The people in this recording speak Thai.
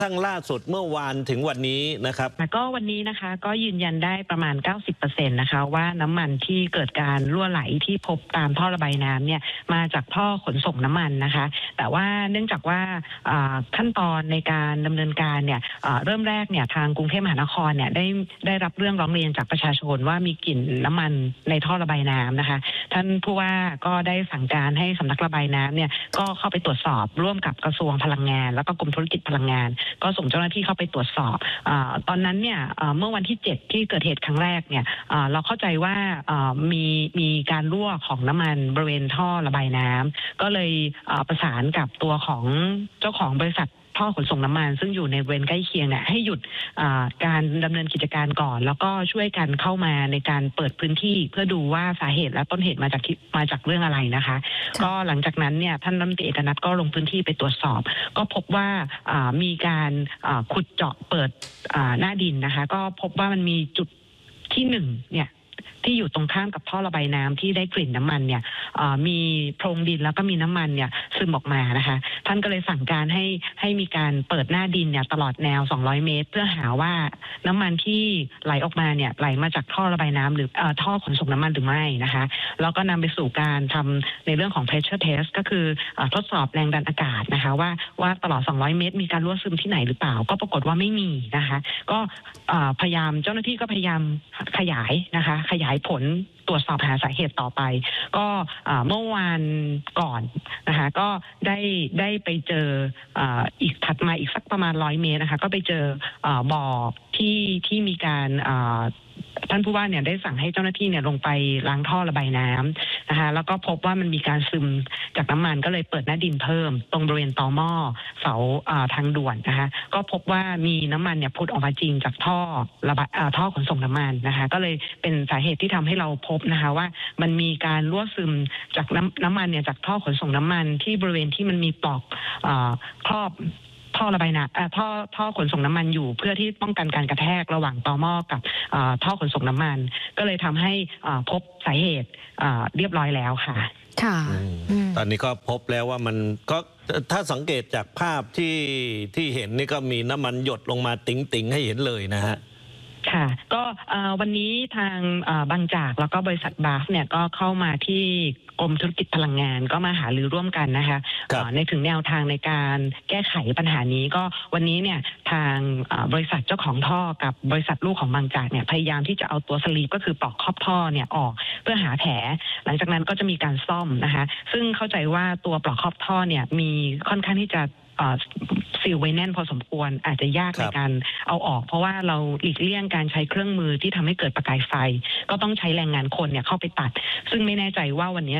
ทั้งล่าสุดเมื่อวานถึงวันนี้นะครับก็วันนี้นะคะก็ยืนยันได้ประมาณ 90% นะคะว่าน้ำมันที่เกิดการรั่วไหลที่พบตามท่อระบายน้ำเนี่ยมาจากท่อขนส่งน้ำมันนะคะแต่ว่าเนื่องจากว่าขั้นตอนในการดำเนินการเนี่ยเริ่มแรกเนี่ยทางกรุงเทพมหานครเนี่ยได้รับเรื่องร้องเรียนจากประชาชนว่ามีกลิ่นน้ำมันในท่อระบายน้ำนะคะท่านผู้ว่าก็ได้สั่งการให้สำนักระบายน้ำเนี่ยก็เข้าไปตรวจสอบร่วมกับกระทรวงพลังงานแล้วก็กรมธุรกิจพลังงานก็ส่งเจ้าหน้าที่เข้าไปตรวจสอบตอนนั้นเนี่ยเมื่อวันที่7ที่เกิดเหตุครั้งแรกเนี่ยเราเข้าใจว่ามีการรั่วของน้ำมันบริเวณท่อระบายน้ำก็เลยประสานกับตัวของเจ้าของบริษัทท่อขนส่งน้ำมันซึ่งอยู่ในบริเวณใกล้เคียงเนี่ยให้หยุดการดำเนินกิจการก่อนแล้วก็ช่วยกันเข้ามาในการเปิดพื้นที่เพื่อดูว่าสาเหตุและต้นเหตุมาจากเรื่องอะไรนะคะก็หลังจากนั้นเนี่ยท่านรัฐมนตรีเอกนัทก็ลงพื้นที่ไปตรวจสอบก็พบว่ามีการขุดเจาะเปิดหน้าดินนะคะก็พบว่ามันมีจุดที่1เนี่ยที่อยู่ตรงข้ามกับท่อระบายน้ำที่ได้กลิ่นน้ำมันเนี่ยมีโพรงดินแล้วก็มีน้ำมันเนี่ยซึมออกมานะคะท่านก็เลยสั่งการให้มีการเปิดหน้าดินเนี่ยตลอดแนว200 เมตรเพื่อหาว่าน้ำมันที่ไหลออกมาเนี่ยไหลมาจากท่อระบายน้ำหรือท่อขนส่งน้ำมันหรือไม่นะคะแล้วก็นำไปสู่การทำในเรื่องของ pressure test ก็คือทดสอบแรงดันอากาศนะคะว่าตลอด200 เมตรมีการรั่วซึมที่ไหนหรือเปล่าก็ปรากฏว่าไม่มีนะคะก็พยายามเจ้าหน้าที่ก็พยายามขยายนะคะขยายผลตรวจสอบหาสาเหตุต่อไปก็เมื่อวานก่อนนะคะก็ได้ไปเจออีกถัดมาอีกสักประมาณ100 เมตรนะคะก็ไปเจอบ่อที่มีการท่านผู้ว่าเนี่ยได้สั่งให้เจ้าหน้าที่เนี่ยลงไปล้างท่อระบายน้ำนะคะแล้วก็พบว่ามันมีการซึมจากน้ำมันก็เลยเปิดหน้าดินเพิ่มตรงบริเวณตอหม้อเสาทางด่วนนะคะก็พบว่ามีน้ำมันเนี่ยพุดออกมาจริงจากท่อขนส่งน้ำมันนะคะก็เลยเป็นสาเหตุที่ทำให้เราพบนะคะว่ามันมีการรั่วซึมจากน้ำมันเนี่ยจากท่อขนส่งน้ำมันที่บริเวณที่มันมีปลอกครอบท่อระบายน้ำท่อขนส่งน้ำมันอยู่เพื่อที่ป้องกันการกระแทกระหว่างตอหม้อกับท่อขนส่งน้ำมันก็เลยทำให้พบสาเหตุเรียบร้อยแล้วค่ะค่ะตอนนี้ก็พบแล้วว่ามันก็ถ้าสังเกตจากภาพที่เห็นนี่ก็มีน้ำมันหยดลงมาติ๋งๆให้เห็นเลยนะฮะค่ะก็วันนี้ทางบางจากแล้วก็บริษัทบาฟเนี่ยก็เข้ามาที่กรมธุรกิจพลังงานก็มาหารือร่วมกันนะคะในถึงแนวทางในการแก้ไขปัญหานี้ก็วันนี้เนี่ยทางบริษัทเจ้าของท่อกับบริษัทลูกของบางจากเนี่ยพยายามที่จะเอาตัวสลีปก็คือปลอกครอบท่อเนี่ยออกเพื่อหาแผลหลังจากนั้นก็จะมีการซ่อมนะคะซึ่งเข้าใจว่าตัวปลอกครอบท่อเนี่ยมีค่อนข้างที่จะซีลไว้แน่นพอสมควรอาจจะยากในการเอาออกเพราะว่าเราหลีกเลี่ยงการใช้เครื่องมือที่ทำให้เกิดประกายไฟก็ต้องใช้แรงงานคนเนี่ยเข้าไปตัดซึ่งไม่แน่ใจว่าวันนี้